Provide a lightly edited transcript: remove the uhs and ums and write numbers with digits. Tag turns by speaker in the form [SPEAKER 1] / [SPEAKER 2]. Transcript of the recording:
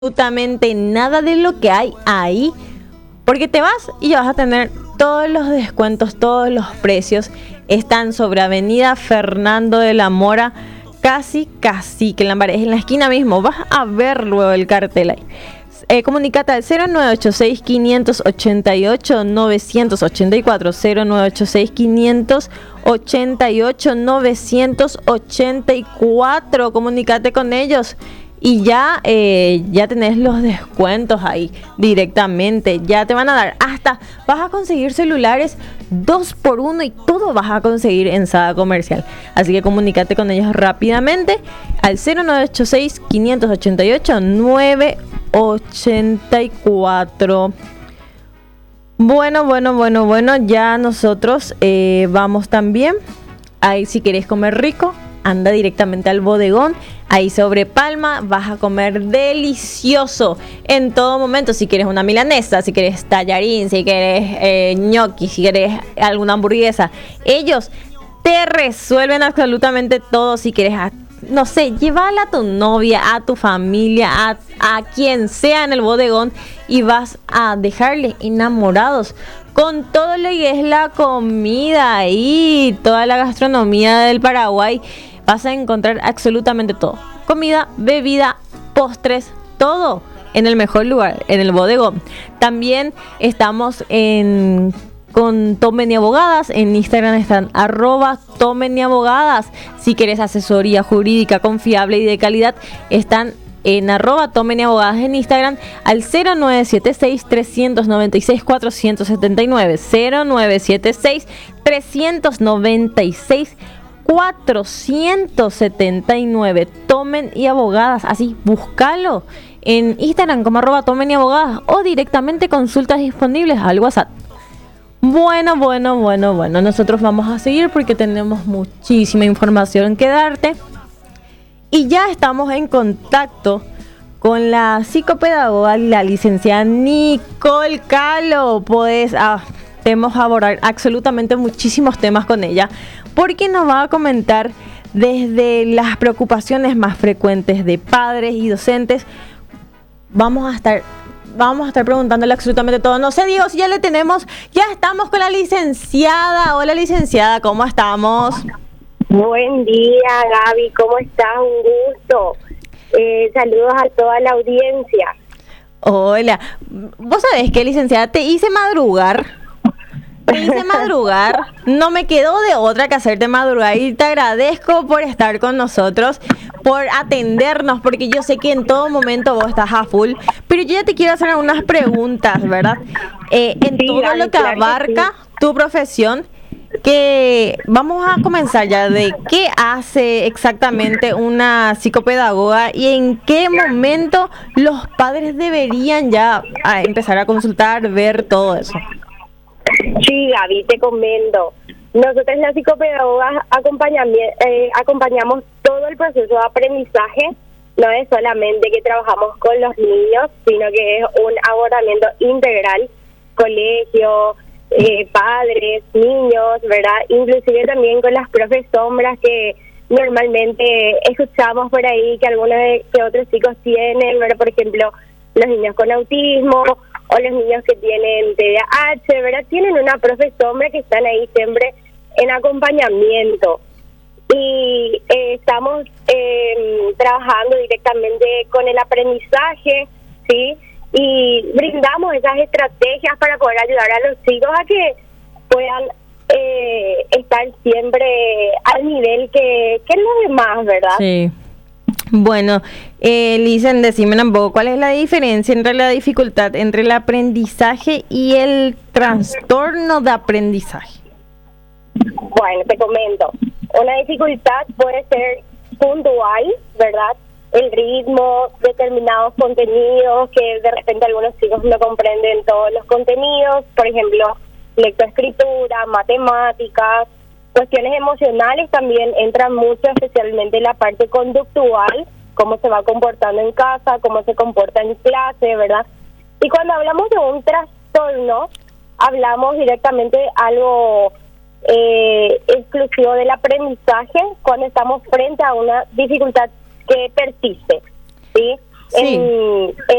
[SPEAKER 1] absolutamente nada de lo que hay ahí, porque te vas y vas a tener todos los descuentos, todos los precios están sobre Avenida Fernando de la Mora, casi que en la esquina mismo, vas a ver luego el cartel ahí. Comunicate al 0986 588 984 0986 588 984. Comunicate con ellos y ya tenés los descuentos ahí directamente. Ya te van a dar hasta, vas a conseguir celulares 2x1 y todo vas a conseguir en Sada Comercial. Así que comunícate con ellos rápidamente al 0986 588 984. Bueno, ya nosotros vamos también. Ahí si querés comer rico, anda directamente al bodegón. Ahí sobre Palma vas a comer delicioso en todo momento. Si quieres una milanesa, si quieres tallarín, si quieres gnocchi, si quieres alguna hamburguesa, ellos te resuelven absolutamente todo. Si quieres, no sé, llévala a tu novia, a tu familia, a quien sea en el bodegón y vas a dejarle enamorados con todo lo que es la comida y toda la gastronomía del Paraguay. Vas a encontrar absolutamente todo. Comida, bebida, postres, todo en el mejor lugar, en el bodegón. También estamos con Tomen y Abogadas. En Instagram están @Tomen y Abogadas. Si quieres asesoría jurídica confiable y de calidad, están en @Tomen y Abogadas en Instagram al 0976 396 479 0976 396 479. Tomen y Abogadas, así búscalo en Instagram como @Tomen y Abogadas o directamente consultas disponibles al WhatsApp. Bueno, nosotros vamos a seguir porque tenemos muchísima información que darte y ya estamos en contacto con la psicopedagoga, la licenciada Nicole Calo. Podemos abordar absolutamente muchísimos temas con ella, porque nos va a comentar desde las preocupaciones más frecuentes de padres y docentes. Vamos a estar preguntándole absolutamente todo. No sé, Diego, si ya estamos con la licenciada. Hola, licenciada, ¿cómo estamos?
[SPEAKER 2] Buen día, Gaby, ¿cómo estás? Un gusto. Saludos a toda la audiencia.
[SPEAKER 1] Hola. ¿Vos sabés qué, licenciada? Te hice madrugar. No me quedó de otra que hacerte madrugar y te agradezco por estar con nosotros, por atendernos, porque yo sé que en todo momento vos estás a full, pero yo ya te quiero hacer algunas preguntas, ¿verdad? En
[SPEAKER 2] Sí,
[SPEAKER 1] todo
[SPEAKER 2] Gaby,
[SPEAKER 1] lo que
[SPEAKER 2] claro
[SPEAKER 1] abarca
[SPEAKER 2] sí.
[SPEAKER 1] tu profesión, que vamos a comenzar ya de qué hace exactamente una psicopedagoga y en qué momento los padres deberían ya empezar a consultar, ver todo eso.
[SPEAKER 2] Sí, Gaby, te comento. Nosotros las psicopedagogas acompañamos todo el proceso de aprendizaje. No es solamente que trabajamos con los niños, sino que es un abordamiento integral, colegio, padres, niños, ¿verdad? Inclusive también con las profes sombras que normalmente escuchamos por ahí que que otros chicos tienen, ¿verdad? Por ejemplo, los niños con autismo o los niños que tienen TDAH, ¿verdad? Tienen una profe sombra que están ahí siempre en acompañamiento. Y estamos trabajando directamente con el aprendizaje, ¿sí? Y brindamos esas estrategias para poder ayudar a los chicos a que puedan estar siempre al nivel que los demás, ¿verdad?
[SPEAKER 1] Sí. Bueno, Licen, decime un poco, ¿cuál es la diferencia entre la dificultad entre el aprendizaje y el trastorno de aprendizaje?
[SPEAKER 2] Bueno, te comento. Una dificultad puede ser puntual, ¿verdad? El ritmo, determinados contenidos, que de repente algunos chicos no comprenden todos los contenidos, por ejemplo, lectoescritura, matemáticas, cuestiones emocionales también entran mucho, especialmente la parte conductual, cómo se va comportando en casa, cómo se comporta en clase, ¿verdad? Y cuando hablamos de un trastorno, hablamos directamente de algo exclusivo del aprendizaje cuando estamos frente a una dificultad que persiste, ¿sí?
[SPEAKER 1] Sí.
[SPEAKER 2] en